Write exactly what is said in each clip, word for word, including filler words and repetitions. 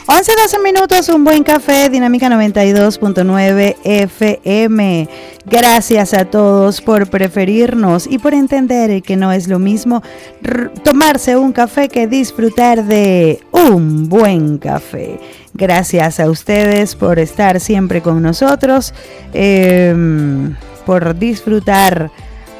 once doce minutos, un buen café, Dinámica noventa y dos punto nueve F M. Gracias a todos por preferirnos y por entender que no es lo mismo r- tomarse un café que disfrutar de un buen café. Gracias a ustedes por estar siempre con nosotros, eh, por disfrutar,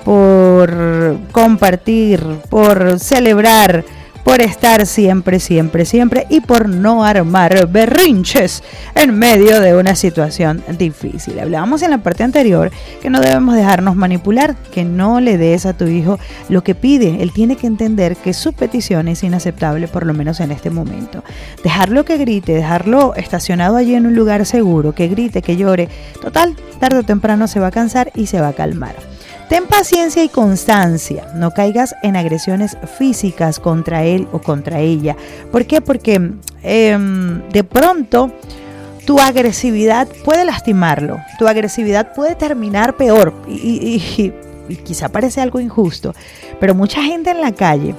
por compartir, por celebrar, por estar siempre, siempre, siempre y por no armar berrinches en medio de una situación difícil. Hablábamos en la parte anterior que no debemos dejarnos manipular, que no le des a tu hijo lo que pide. Él tiene que entender que su petición es inaceptable, por lo menos en este momento. Dejarlo que grite, dejarlo estacionado allí en un lugar seguro, que grite, que llore. Total, tarde o temprano se va a cansar y se va a calmar. Ten paciencia y constancia, no caigas en agresiones físicas contra él o contra ella. ¿Por qué? Porque eh, de pronto tu agresividad puede lastimarlo, tu agresividad puede terminar peor y, y, y, y quizá parece algo injusto, pero mucha gente en la calle,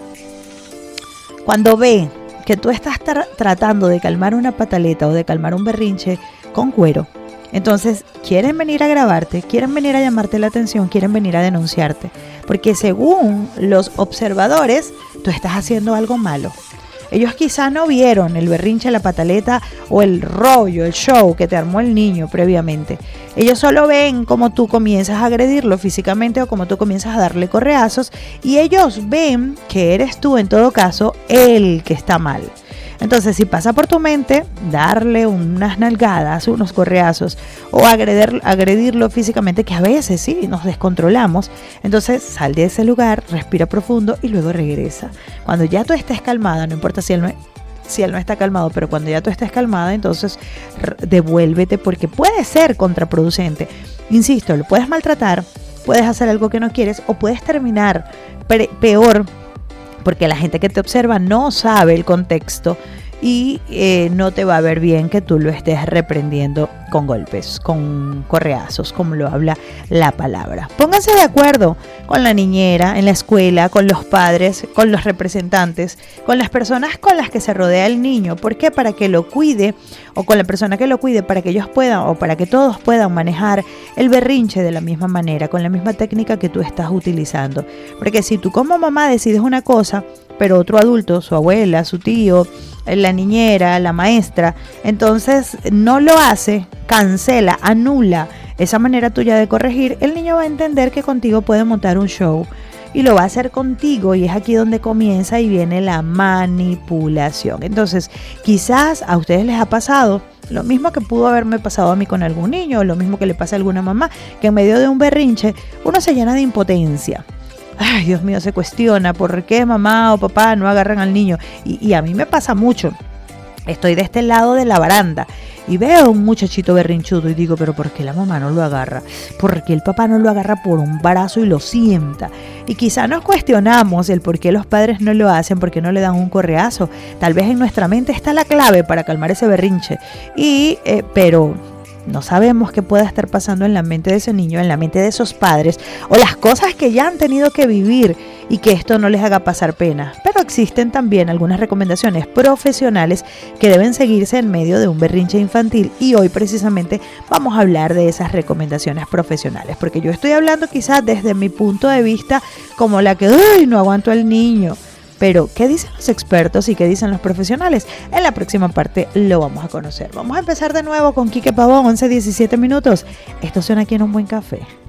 cuando ve que tú estás tra- tratando de calmar una pataleta o de calmar un berrinche con cuero, entonces quieren venir a grabarte, quieren venir a llamarte la atención, quieren venir a denunciarte, porque según los observadores, tú estás haciendo algo malo. Ellos quizá no vieron el berrinche, la pataleta o el rollo, el show que te armó el niño previamente. Ellos solo ven cómo tú comienzas a agredirlo físicamente o cómo tú comienzas a darle correazos, y ellos ven que eres tú en todo caso el que está mal. Entonces, si pasa por tu mente darle unas nalgadas, unos correazos o agredir, agredirlo físicamente, que a veces sí nos descontrolamos, entonces sal de ese lugar, respira profundo y luego regresa. Cuando ya tú estés calmada, no importa si él no, si él no está calmado, pero cuando ya tú estés calmada, entonces devuélvete, porque puede ser contraproducente. Insisto, lo puedes maltratar, puedes hacer algo que no quieres o puedes terminar pre- peor, porque la gente que te observa no sabe el contexto y eh, no te va a ver bien que tú lo estés reprendiendo con golpes, con correazos, como lo habla la palabra. Pónganse de acuerdo con la niñera en la escuela, con los padres, con los representantes, con las personas con las que se rodea el niño. ¿Por qué? Para que lo cuide, o con la persona que lo cuide, para que ellos puedan, o para que todos puedan manejar el berrinche de la misma manera, con la misma técnica que tú estás utilizando. Porque si tú como mamá decides una cosa, pero otro adulto, su abuela, su tío, la niñera, la maestra, entonces no lo hace, cancela, anula esa manera tuya de corregir, el niño va a entender que contigo puede montar un show y lo va a hacer contigo, y es aquí donde comienza y viene la manipulación. Entonces, quizás a ustedes les ha pasado lo mismo que pudo haberme pasado a mí con algún niño, o lo mismo que le pasa a alguna mamá, que en medio de un berrinche uno se llena de impotencia. Ay, Dios mío, se cuestiona por qué mamá o papá no agarran al niño. Y, y a mí me pasa mucho. Estoy de este lado de la baranda y veo a un muchachito berrinchudo y digo, pero ¿por qué la mamá no lo agarra? ¿Por qué el papá no lo agarra por un brazo y lo sienta? Y quizá nos cuestionamos el por qué los padres no lo hacen, por qué no le dan un correazo. Tal vez en nuestra mente está la clave para calmar ese berrinche. Y, eh, pero... no sabemos qué pueda estar pasando en la mente de ese niño, en la mente de esos padres, o las cosas que ya han tenido que vivir y que esto no les haga pasar pena. Pero existen también algunas recomendaciones profesionales que deben seguirse en medio de un berrinche infantil, y hoy precisamente vamos a hablar de esas recomendaciones profesionales, porque yo estoy hablando quizás desde mi punto de vista como la que ¡ay, no aguanto al niño! Pero, ¿qué dicen los expertos y qué dicen los profesionales? En la próxima parte lo vamos a conocer. Vamos a empezar de nuevo con Quique Pavón, once diecisiete minutos. Esto suena aquí en Un Buen Café.